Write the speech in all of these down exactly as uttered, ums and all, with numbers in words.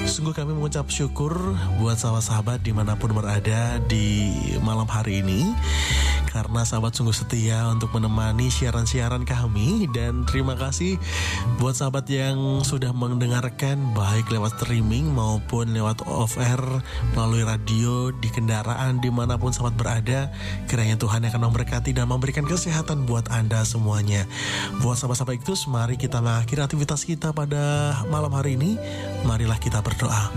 Sungguh kami mengucap syukur buat sahabat-sahabat dimanapun berada di malam hari ini, karena sahabat sungguh setia untuk menemani siaran-siaran kami. Dan terima kasih buat sahabat yang sudah mendengarkan baik lewat streaming maupun lewat off-air melalui radio, di kendaraan, dimanapun sahabat berada. Kiranya Tuhan akan memberkati dan memberikan kesehatan buat Anda semuanya. Buat sahabat-sahabat itu, mari kita mengakhiri aktivitas kita pada malam hari ini. Marilah kita berdoa.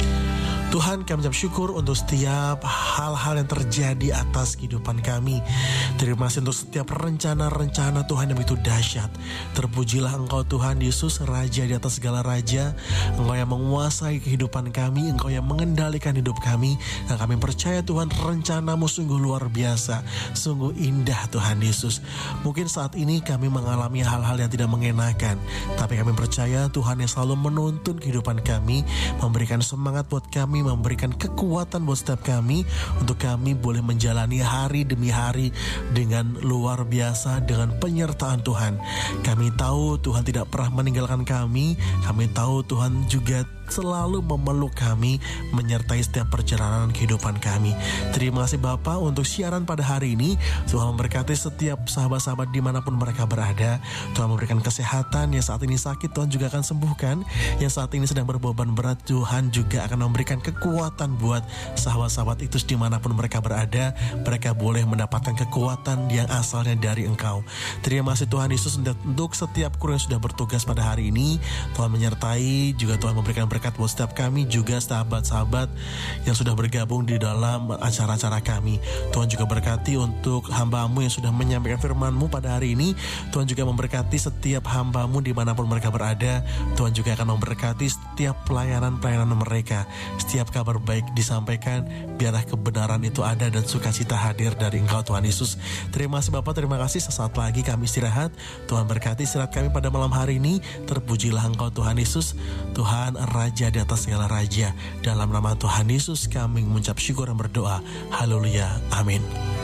Tuhan, kami ucap syukur untuk setiap hal-hal yang terjadi atas kehidupan kami. Terima kasih untuk setiap rencana-rencana Tuhan yang begitu dahsyat. Terpujilah Engkau Tuhan Yesus, Raja di atas segala raja. Engkau yang menguasai kehidupan kami, Engkau yang mengendalikan hidup kami. Dan kami percaya Tuhan, rencana-Mu sungguh luar biasa, sungguh indah Tuhan Yesus. Mungkin saat ini kami mengalami hal-hal yang tidak mengenakan, tapi kami percaya Tuhan yang selalu menuntun kehidupan kami, memberikan semangat buat kami, memberikan kekuatan buat setiap kami, untuk kami boleh menjalani hari demi hari dengan luar biasa, dengan penyertaan Tuhan. Kami tahu Tuhan tidak pernah meninggalkan kami. Kami tahu Tuhan juga selalu memeluk kami, menyertai setiap perjalanan kehidupan kami. Terima kasih Bapa untuk siaran pada hari ini. Tuhan memberkati setiap sahabat-sahabat dimanapun mereka berada. Tuhan memberikan kesehatan. Yang saat ini sakit, Tuhan juga akan sembuhkan. Yang saat ini sedang berbeban berat, Tuhan juga akan memberikan kekuatan buat sahabat-sahabat itu dimanapun mereka berada. Mereka boleh mendapatkan kekuatan yang asalnya dari Engkau. Terima kasih Tuhan Yesus untuk setiap kru yang sudah bertugas pada hari ini. Tuhan menyertai, juga Tuhan memberikan berkat buat setiap kami, juga sahabat-sahabat yang sudah bergabung di dalam acara-acara kami. Tuhan juga berkati untuk hamba-Mu yang sudah menyampaikan firman-Mu pada hari ini. Tuhan juga memberkati setiap hamba-Mu dimanapun mereka berada. Tuhan juga akan memberkati setiap pelayanan-pelayanan mereka. Setiap kabar baik disampaikan, biarlah kebenaran itu ada dan sukacita hadir dari Engkau Tuhan Yesus. Terima kasih Bapak, terima kasih. Sesaat lagi kami istirahat. Tuhan berkati istirahat kami pada malam hari ini. Terpujilah Engkau Tuhan Yesus, Tuhan Raja di atas segala raja. Dalam nama Tuhan Yesus kami mengucap syukur dan berdoa. Haleluya, amin.